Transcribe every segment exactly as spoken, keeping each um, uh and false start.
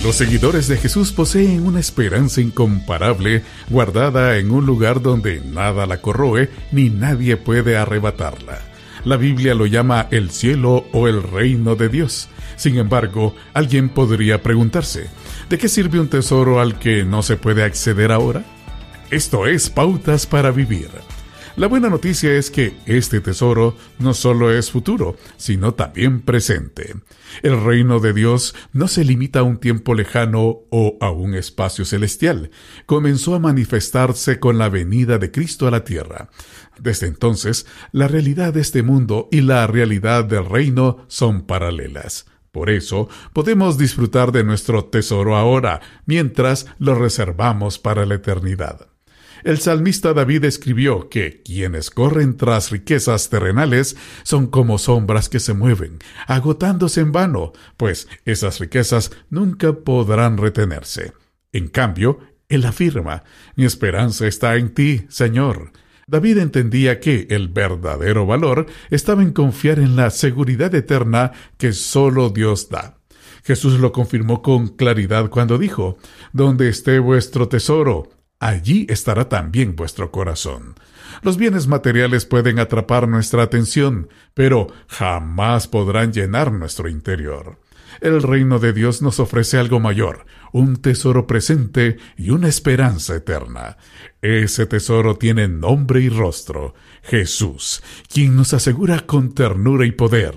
Los seguidores de Jesús poseen una esperanza incomparable, guardada en un lugar donde nada la corroe ni nadie puede arrebatarla. La Biblia lo llama el cielo o el reino de Dios. Sin embargo, alguien podría preguntarse, ¿de qué sirve un tesoro al que no se puede acceder ahora? Esto es Pautas para Vivir. La buena noticia es que este tesoro no solo es futuro, sino también presente. El reino de Dios no se limita a un tiempo lejano o a un espacio celestial. Comenzó a manifestarse con la venida de Cristo a la tierra. Desde entonces, la realidad de este mundo y la realidad del reino son paralelas. Por eso, podemos disfrutar de nuestro tesoro ahora, mientras lo reservamos para la eternidad. El salmista David escribió que quienes corren tras riquezas terrenales son como sombras que se mueven, agotándose en vano, pues esas riquezas nunca podrán retenerse. En cambio, él afirma, mi esperanza está en ti, Señor. David entendía que el verdadero valor estaba en confiar en la seguridad eterna que solo Dios da. Jesús lo confirmó con claridad cuando dijo, donde esté vuestro tesoro, allí estará también vuestro corazón. Los bienes materiales pueden atrapar nuestra atención, pero jamás podrán llenar nuestro interior. El reino de Dios nos ofrece algo mayor, un tesoro presente y una esperanza eterna. Ese tesoro tiene nombre y rostro, Jesús, quien nos asegura con ternura y poder,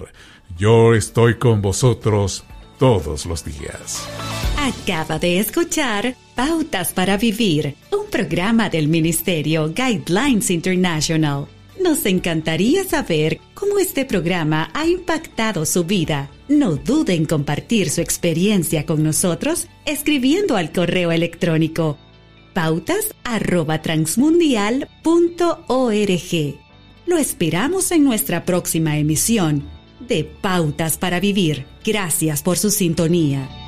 yo estoy con vosotros todos los días. Acaba de escuchar Pautas para Vivir, un programa del Ministerio Guidelines International. Nos encantaría saber cómo este programa ha impactado su vida. No duden en compartir su experiencia con nosotros escribiendo al correo electrónico pautas arroba transmundial punto org. Lo esperamos en nuestra próxima emisión de Pautas para Vivir. Gracias por su sintonía.